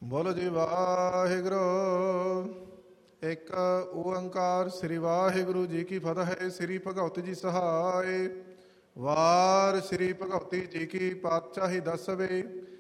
ਬੋਲੋ ਜੀ ਵਾਹਿਗੁਰੂ। ਇੱਕ ਓੰਕਾਰ ਸ੍ਰੀ ਵਾਹਿਗੁਰੂ ਜੀ ਕੀ ਫਤਿਹ। ਸ੍ਰੀ ਭਗਵਤੀ ਜੀ ਸਹਾਇ। ਵਾਰ ਸ੍ਰੀ ਭਗਵਤੀ ਜੀ ਕੀ ਪਾਤਸ਼ਾਹੀ ਦਸਵੇਂ।